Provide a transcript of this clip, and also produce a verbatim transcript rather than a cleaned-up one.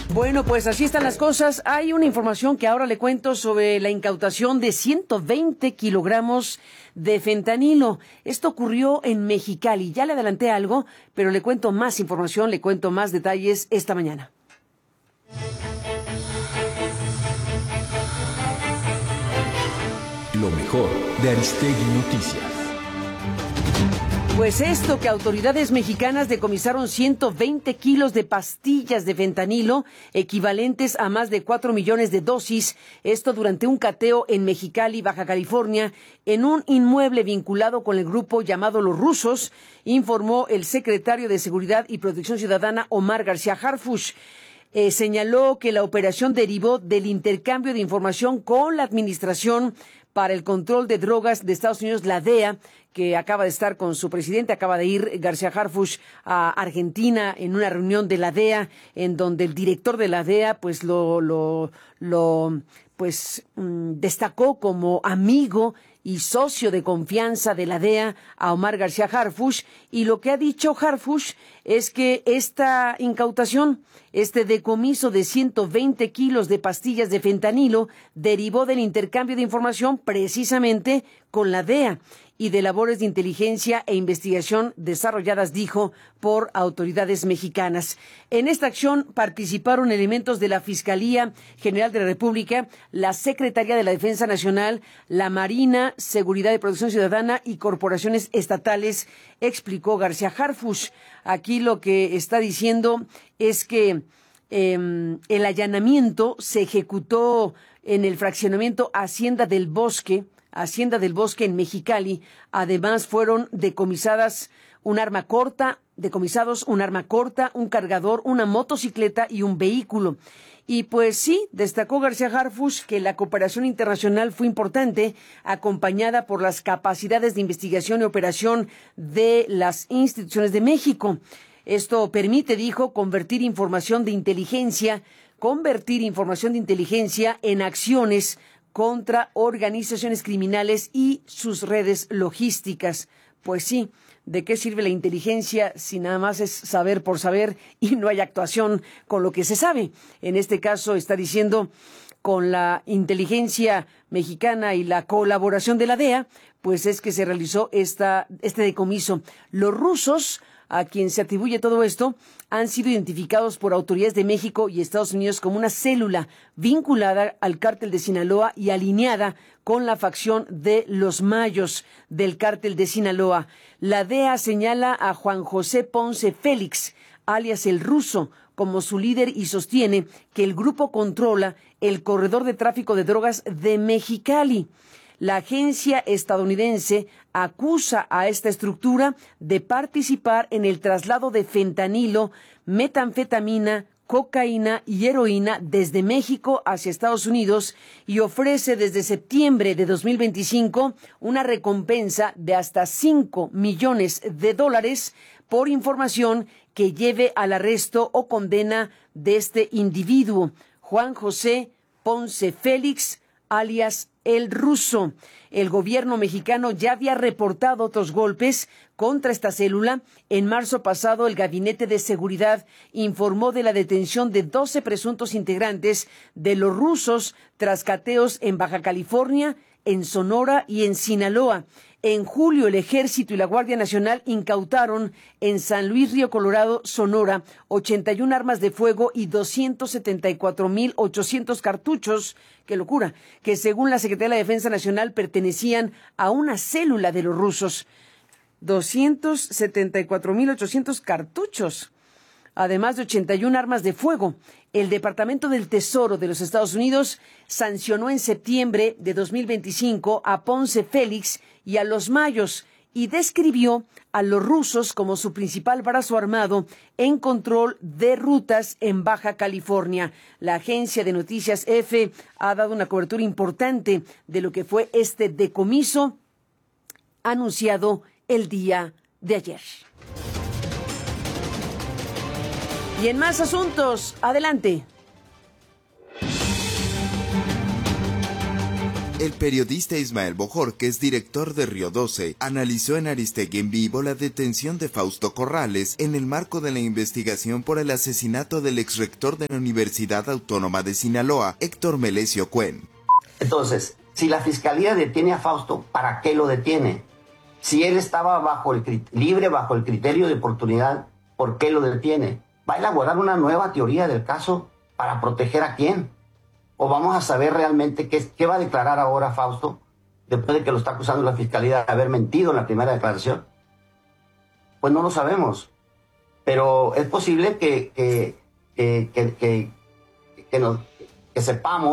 Bueno, pues así están las cosas. Hay una información que ahora le cuento sobre la incautación de ciento veinte kilogramos de fentanilo. Esto ocurrió en Mexicali. Ya le adelanté algo, pero le cuento más información, le cuento más detalles esta mañana. Lo mejor de Aristegui Noticias. Pues esto, que autoridades mexicanas decomisaron ciento veinte kilos de pastillas de fentanilo, equivalentes a más de cuatro millones de dosis, esto durante un cateo en Mexicali, Baja California, en un inmueble vinculado con el grupo llamado Los Rusos, informó el secretario de Seguridad y Protección Ciudadana, Omar García Harfuch. Eh, señaló que la operación derivó del intercambio de información con la Administración para el Control de Drogas de Estados Unidos, la D E A, que acaba de estar con su presidente. Acaba de ir García Harfuch a Argentina en una reunión de la D E A, en donde el director de la D E A pues lo, lo, lo pues mmm, destacó como amigo y socio de confianza de la D E A a Omar García Harfuch, y lo que ha dicho Harfuch es que esta incautación, este decomiso de ciento veinte kilos de pastillas de fentanilo derivó del intercambio de información precisamente con la D E A y de labores de inteligencia e investigación desarrolladas, dijo, por autoridades mexicanas. En esta acción participaron elementos de la Fiscalía General de la República, la Secretaría de la Defensa Nacional, la Marina, Seguridad y Protección Ciudadana y corporaciones estatales, explicó García Harfuch. Aquí lo que está diciendo es que eh, el allanamiento se ejecutó en el fraccionamiento Hacienda del Bosque, Hacienda del Bosque en Mexicali. Además fueron decomisadas un arma corta, decomisados un arma corta, un cargador, una motocicleta y un vehículo. Y pues sí, destacó García Harfuch que la cooperación internacional fue importante, acompañada por las capacidades de investigación y operación de las instituciones de México. Esto permite, dijo, convertir información de inteligencia, convertir información de inteligencia en acciones contra organizaciones criminales y sus redes logísticas. Pues sí, ¿de qué sirve la inteligencia si nada más es saber por saber y no hay actuación con lo que se sabe? En este caso está diciendo, con la inteligencia mexicana y la colaboración de la D E A, pues es que se realizó esta, este decomiso. Los rusos, a quien se atribuye todo esto, han sido identificados por autoridades de México y Estados Unidos como una célula vinculada al cártel de Sinaloa y alineada con la facción de los Mayos del cártel de Sinaloa. La D E A señala a Juan José Ponce Félix, alias El Ruso, como su líder y sostiene que el grupo controla el corredor de tráfico de drogas de Mexicali. La agencia estadounidense acusa a esta estructura de participar en el traslado de fentanilo, metanfetamina, cocaína y heroína desde México hacia Estados Unidos y ofrece desde septiembre de dos mil veinticinco una recompensa de hasta cinco millones de dólares por información que lleve al arresto o condena de este individuo, Juan José Ponce Félix, alias El Ruso. El gobierno mexicano ya había reportado otros golpes contra esta célula. En marzo pasado, el Gabinete de Seguridad informó de la detención de doce presuntos integrantes de los rusos tras cateos en Baja California, en Sonora y en Sinaloa. En julio, el Ejército y la Guardia Nacional incautaron en San Luis Río Colorado, Sonora, ochenta y una armas de fuego y doscientos setenta y cuatro mil ochocientos cartuchos, qué locura, que según la Secretaría de la Defensa Nacional pertenecían a una célula de los rusos. doscientos setenta y cuatro mil ochocientos cartuchos, además de ochenta y una armas de fuego. El Departamento del Tesoro de los Estados Unidos sancionó en septiembre de dos mil veinticinco a Ponce Félix y a los Mayos y describió a los rusos como su principal brazo armado en control de rutas en Baja California. La agencia de noticias E F ha dado una cobertura importante de lo que fue este decomiso anunciado el día de ayer. Y en más asuntos, adelante. El periodista Ismael Bojorquez, director de Río doce, analizó en Aristegui en Vivo la detención de Fausto Corrales en el marco de la investigación por el asesinato del exrector de la Universidad Autónoma de Sinaloa, Héctor Melesio Cuen. Entonces, si la fiscalía detiene a Fausto, ¿para qué lo detiene? Si él estaba bajo el libre bajo el criterio de oportunidad, ¿por qué lo detiene? ¿Va a elaborar una nueva teoría del caso para proteger a quién? ¿O vamos a saber realmente qué, qué va a declarar ahora Fausto después de que lo está acusando la fiscalía de haber mentido en la primera declaración? Pues no lo sabemos. Pero es posible que, que, que, que, que, que, nos, que sepamos